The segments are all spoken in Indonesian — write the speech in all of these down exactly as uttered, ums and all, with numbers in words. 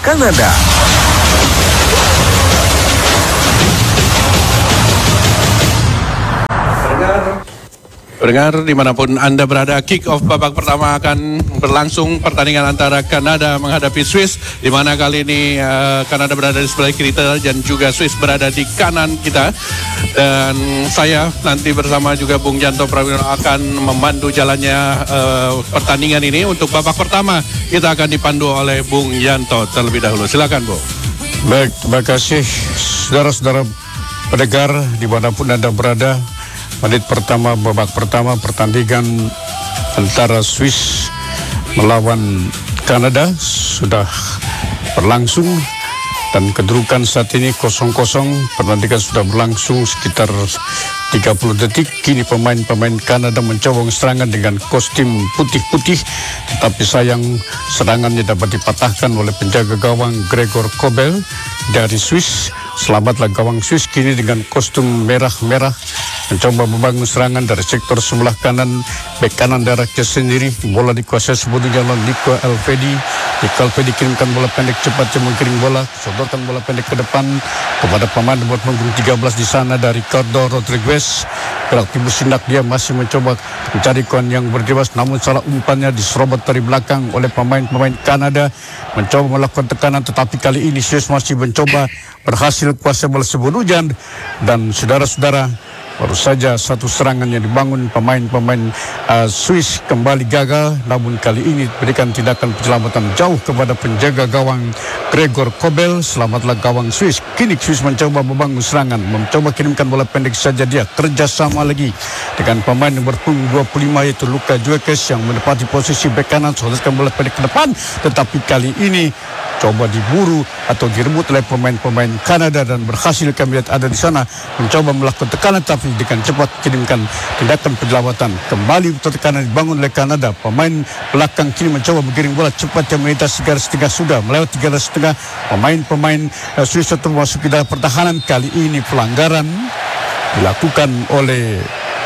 Kanada. Pendengar dimanapun Anda berada, kick off babak pertama akan berlangsung pertandingan antara Kanada menghadapi Swiss, di mana kali ini uh, Kanada berada di sebelah kiri kita dan juga Swiss berada di kanan kita. Dan saya nanti bersama juga Bung Janto Prawiro akan membantu jalannya uh, pertandingan ini. Untuk babak pertama kita akan dipandu oleh Bung Janto terlebih dahulu. Silakan, Bung. Baik, terima kasih saudara-saudara pendengar dimanapun Anda berada. Menit pertama, babak pertama pertandingan antara Swiss melawan Kanada sudah berlangsung dan kedudukan saat ini kosong kosong. Pertandingan sudah berlangsung sekitar tiga puluh detik. Kini pemain-pemain Kanada mencoba serangan dengan kostum putih-putih, tetapi sayang serangannya dapat dipatahkan oleh penjaga gawang Gregor Kobel dari Swiss. Selamatlah gawang Swiss kini dengan kostum merah-merah mencoba membangun serangan dari sektor sebelah kanan, bek kanan daraknya sendiri. Bola dikuasai sebetulnya oleh Nico Elvedi. Nico Elvedi kirimkan bola pendek, cepatnya menggiring bola, sodorkan bola pendek ke depan kepada pemain nomor punggung tiga belas di sana dari Ricardo Rodriguez. Gerak tibu sindak, dia masih mencoba mencari kawan yang berdewasa, namun salah umpannya diserobot dari belakang oleh pemain-pemain Kanada. Mencoba melakukan tekanan, tetapi kali ini Swiss masih mencoba berhasil kuasai bola sebelumnya. Dan saudara-saudara, baru saja satu serangan yang dibangun pemain-pemain uh, Swiss kembali gagal, namun kali ini berikan tindakan penyelamatan jauh kepada penjaga gawang Gregor Kobel. Selamatlah gawang Swiss. Kini Swiss mencoba membangun serangan, mencoba kirimkan bola pendek saja, dia kerjasama lagi dengan pemain nomor punggung dua puluh lima yaitu Luka Juekes yang menempati posisi bek kanan, sodorkan bola pendek ke depan, tetapi kali ini coba diburu atau direbut oleh pemain-pemain Kanada dan berhasil kami lihat ada di sana mencoba melakukan tekanan, tapi dengan cepat kirimkan tindakan penyelamatan. Kembali tekanan dibangun oleh Kanada. Pemain belakang kini mencoba menggiring bola cepat yang melintasi garis tengah, sudah melewati garis tengah. Pemain-pemain uh, Swiss termasuk di dalam pertahanan. Kali ini pelanggaran dilakukan oleh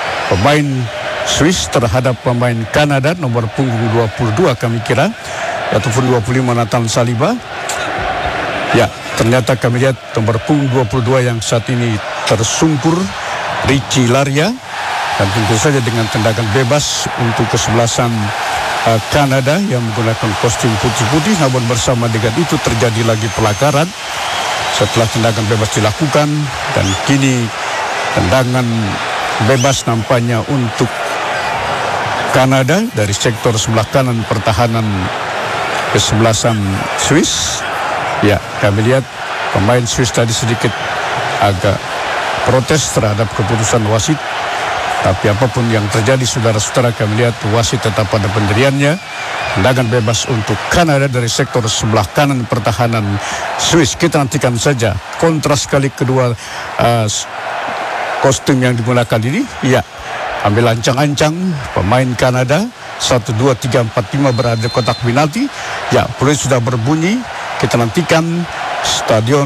pemain Swiss terhadap pemain Kanada nomor punggung dua puluh dua kami kira, ataupun dua puluh lima Nathan Saliba. Ya, ternyata kami lihat nomor punggung dua puluh dua yang saat ini tersungkur, Richie Laria. Dan tentu saja dengan tendangan bebas untuk kesebelasan uh, Kanada yang menggunakan kostum putih-putih. Namun bersama dengan itu terjadi lagi pelanggaran setelah tendangan bebas dilakukan. Dan kini tendangan bebas nampaknya untuk Kanada dari sektor sebelah kanan pertahanan kesebelasan Swiss. Ya, kami lihat pemain Swiss tadi sedikit agak protes terhadap keputusan wasit. Tapi apapun yang terjadi, saudara-saudara, kami lihat wasit tetap pada pendiriannya. Tendangan bebas untuk Kanada dari sektor sebelah kanan pertahanan Swiss. Kita nantikan saja kontras kali kedua uh, kostum yang digunakan ini. Ya, ambil ancang-ancang pemain Kanada. Satu, dua, tiga, empat, lima berada di kotak penalti. Ya, peluit sudah berbunyi. Kita nantikan stadion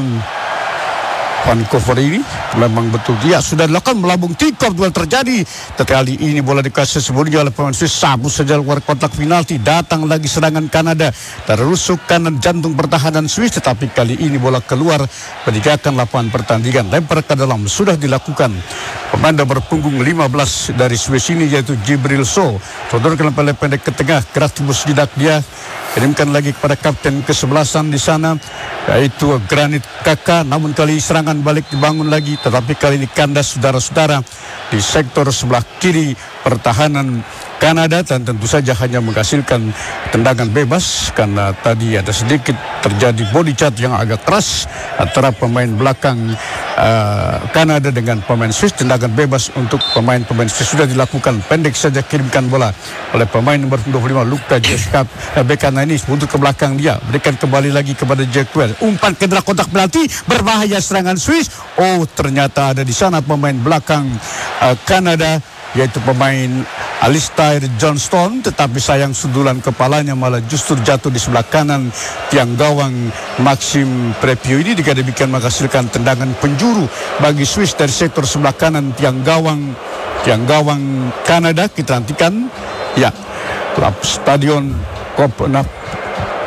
Vancouver ini memang betul dia sudah dilakukan melambung tip-top duel terjadi. Kali ini bola dikasih sebelumnya oleh pemain Swiss, sabu saja luar kotak penalti. Datang lagi serangan Kanada dari rusuk kanan jantung pertahanan Swiss, tetapi kali ini bola keluar meninggalkan lapangan pertandingan. Lempar ke dalam sudah dilakukan pemain nomor punggung lima belas dari Swiss ini yaitu Gibril So. Sodorkan bola pendek ke tengah, gerak tibus jidak dia. Kirimkan lagi kepada kapten kesebelasan di sana yaitu Granit Xhaka. Namun kali serangan balik dibangun lagi, tetapi kali ini kandas saudara-saudara di sektor sebelah kiri pertahanan Kanada, dan tentu saja hanya menghasilkan tendangan bebas karena tadi ada sedikit terjadi body charge yang agak keras antara pemain belakang uh, Kanada dengan pemain Swiss. Tendangan bebas untuk pemain-pemain Swiss sudah dilakukan, pendek saja kirimkan bola oleh pemain nomor dua puluh lima Luka Jeskap. Bek kanan ini untuk ke belakang dia, berikan kembali lagi kepada Jack Well, umpan ke dalam kotak penalti, berbahaya serangan Swiss. Oh, ternyata ada di sana pemain belakang uh, Kanada yaitu pemain Alistair Johnston, tetapi sayang sundulan kepalanya malah justru jatuh di sebelah kanan tiang gawang Maxim Prepio ini. Jika demikian menghasilkan tendangan penjuru bagi Swiss dari sektor sebelah kanan tiang gawang tiang gawang Kanada. Kita nantikan ya, klub stadion Kopnap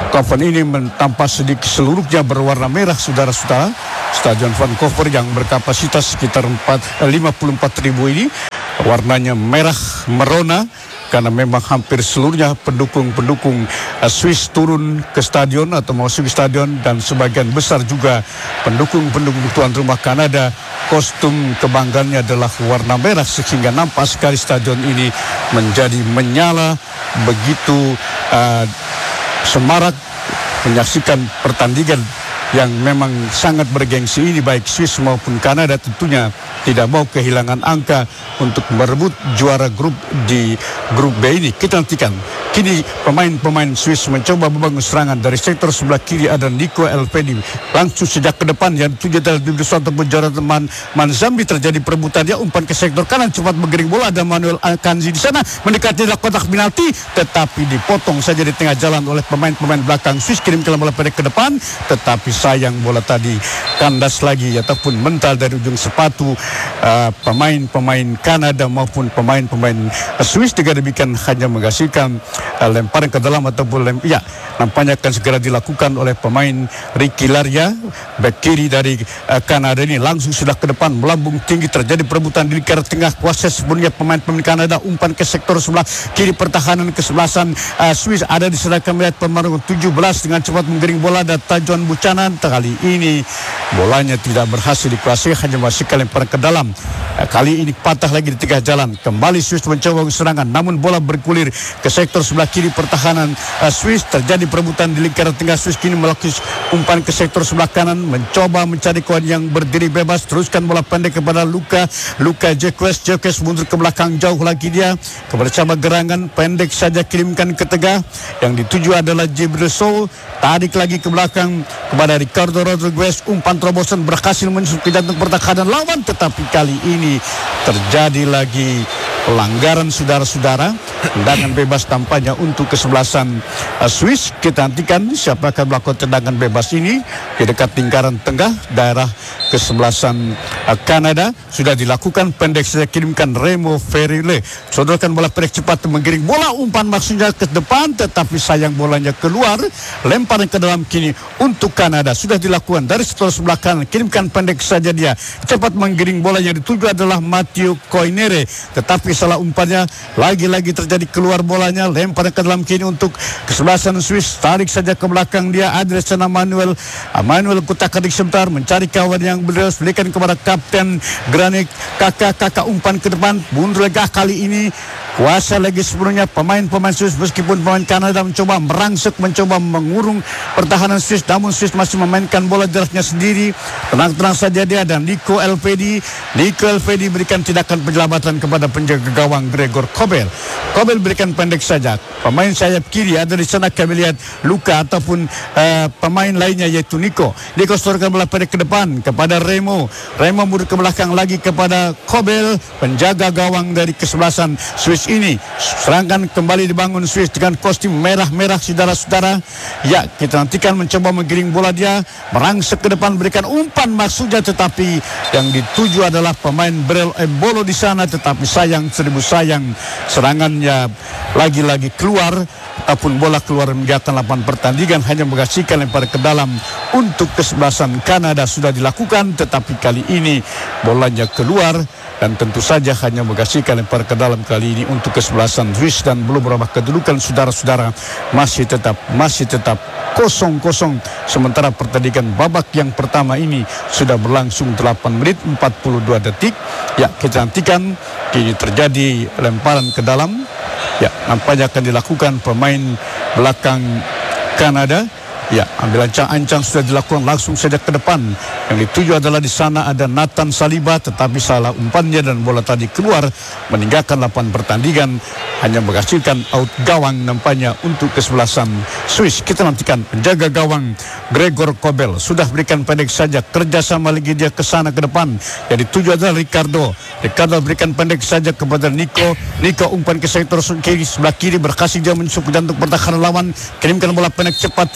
Kapan ini tampak sedikit seluruhnya berwarna merah, saudara-saudara. Stadion Vancouver yang berkapasitas sekitar lima puluh empat ribu ini warnanya merah merona, karena memang hampir seluruhnya pendukung-pendukung uh, Swiss turun ke stadion atau masuk ke stadion, dan sebagian besar juga pendukung-pendukung tuan rumah Kanada kostum kebanggaannya adalah warna merah, sehingga nampak sekali stadion ini menjadi menyala begitu uh, semarak menyaksikan pertandingan yang memang sangat bergengsi ini. Baik Swiss maupun Kanada tentunya tidak mau kehilangan angka untuk merebut juara grup di grup B ini. Kita nantikan. Kini pemain-pemain Swiss mencoba membangun serangan. Dari sektor sebelah kiri ada Nico Elvedi langsung sejak ke depan yang tujuh dari Bibis ataupun jarak teman Manzambi. Terjadi perebutan, dia umpan ke sektor kanan, cepat menggiring bola. Ada Manuel Akanji di sana mendekati kotak penalti, tetapi dipotong saja di tengah jalan oleh pemain-pemain belakang Swiss. Kirimkan bola pendek ke depan, tetapi sayang bola tadi kandas lagi ataupun mental dari ujung sepatu uh, pemain-pemain Kanada maupun pemain-pemain uh, Swiss. Dengan demikian hanya menghasilkan uh, lemparan ke dalam ataupun lem ya, nampaknya akan segera dilakukan oleh pemain Ricky Laria, back kiri dari uh, Kanada ini. Langsung sudah ke depan, melambung tinggi, terjadi perebutan di lingkar tengah kuasa sebelumnya pemain-pemain Kanada. Umpan ke sektor sebelah kiri pertahanan kesebelasan uh, Swiss ada diserahkan melihat pemain tujuh belas dengan cepat menggiring bola. Dan Tajuan Buchanan kali ini bolanya tidak berhasil dikuasai, hanya masih lemparan ke dalam. Kali ini patah lagi di tengah jalan. Kembali Swiss mencoba serangan, namun bola bergulir ke sektor sebelah kiri pertahanan uh, Swiss. Terjadi perebutan di lingkaran tengah. Swiss kini melakukan umpan ke sektor sebelah kanan, mencoba mencari kawan yang berdiri bebas. Teruskan bola pendek kepada Luka Luka Jekes Jekes mundur ke belakang jauh lagi dia kepada cabang gerangan, pendek saja kirimkan ke tengah. Yang dituju adalah Jibril Sow, tarik lagi ke belakang kepada Ricardo Rodriguez. Umpan terobosan berhasil menusuk ke jantung pertahanan lawan, tetapi kali ini terjadi lagi pelanggaran, saudara-saudara. Tendangan bebas tampaknya untuk kesebelasan uh, Swiss. Kita nantikan siapa akan melakukan tendangan bebas ini di dekat lingkaran tengah daerah kesebelasan uh, Kanada. Sudah dilakukan, pendek saya kirimkan Remo Ferile. Sodorkan bola pendek cepat menggiring bola, umpan maksudnya ke depan, tetapi sayang bolanya keluar. Lemparan ke dalam kini untuk Kanada sudah dilakukan dari sektor sebelah kanan. Kirimkan pendek saja dia, cepat menggiring bola. Yang dituju adalah Mathieu Koinere, tetapi salah umpannya. Lagi-lagi terjadi keluar bolanya. Lemparan ke dalam kini untuk kesebelasan Swiss. Tarik saja ke belakang dia ada sana Manuel Manuel kutak-katik sebentar mencari kawan yang beliau berikan kepada Kapten Granit kakak-kakak. Umpan ke depan, mundur lagi kali ini kuasa lagi sebelumnya pemain-pemain Swiss. Meskipun pemain Kanada mencoba merangsek, mencoba mengurung pertahanan Swiss, namun Swiss masih memainkan bola jaraknya sendiri. Tenang-tenang saja dia. Dan Nico Elvedi Nico Elvedi berikan tindakan penyelamatan kepada penjaga gawang Gregor Kobel. Kobel berikan pendek saja. Pemain sayap kiri ada di sana, kami lihat Luka ataupun uh, pemain lainnya yaitu Nico. Nico setorkan bola pendek ke depan kepada Remo. Remo mundur ke belakang lagi kepada Kobel, penjaga gawang dari kesebelasan Swiss ini. Serangan kembali dibangun Swiss dengan kostum merah-merah, saudara-saudara. Ya, kita nantikan mencoba menggiring bola dia, merangsek ke depan, berikan umpan maksudnya, tetapi yang dituju adalah pemain Brel Embolo di sana. Tetapi sayang, seribu sayang, serangannya lagi-lagi keluar ataupun bola keluar meninggalkan lapangan pertandingan, hanya menghasilkan lempar ke dalam untuk kesebelasan Kanada. Sudah dilakukan, tetapi kali ini bolanya keluar dan tentu saja hanya menghasilkan lempar ke dalam kali ini untuk kesebelasan Swiss. Dan belum berubah kedudukan, saudara-saudara, masih tetap masih tetap kosong kosong. Sementara pertandingan babak yang pertama ini sudah berlangsung delapan menit empat puluh dua detik. Ya, kita nantikan kini terjadi lemparan ke dalam. Ya, nampaknya akan dilakukan pemain belakang Kanada. Ya, ambil ancang-ancang sudah dilakukan langsung saja ke depan. Yang dituju adalah di sana ada Nathan Saliba, tetapi salah umpannya dan bola tadi keluar meninggalkan lapangan pertandingan, hanya menghasilkan out gawang nampaknya untuk kesebelasan Swiss. Kita nantikan penjaga gawang Gregor Kobel sudah berikan pendek saja, kerjasama lagi dia ke sana ke depan. Yang dituju adalah Ricardo. Ricardo berikan pendek saja kepada Nico. Nico umpan ke sektor kiri sebelah kiri, berhasil dia menusuk jantung pertahanan lawan. Kirimkan bola pendek cepat ya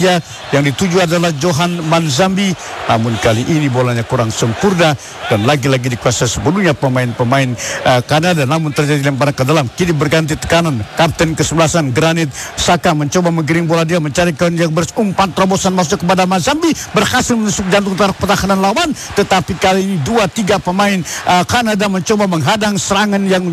yang dituju adalah Johan Manzambi, namun kali ini bolanya kurang sempurna dan lagi-lagi dikuasai sebelumnya pemain-pemain uh, Kanada, namun terjadi lemparan ke dalam. Kini berganti tekanan, kapten kesebelasan Granit Xhaka mencoba menggiring bola, dia mencari kawan yang umpan terobosan masuk kepada Manzambi, berhasil menusuk jantung pertahanan lawan, tetapi kali ini dua tiga pemain uh, Kanada mencoba menghadang serangan yang